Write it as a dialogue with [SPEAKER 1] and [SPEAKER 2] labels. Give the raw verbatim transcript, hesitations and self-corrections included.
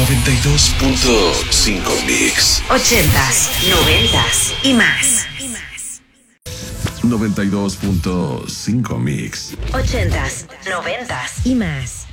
[SPEAKER 1] noventa y dos punto cinco Mix.
[SPEAKER 2] Ochentas, noventas y más.
[SPEAKER 1] noventa y dos punto cinco Mix.
[SPEAKER 2] Ochentas, noventas y más.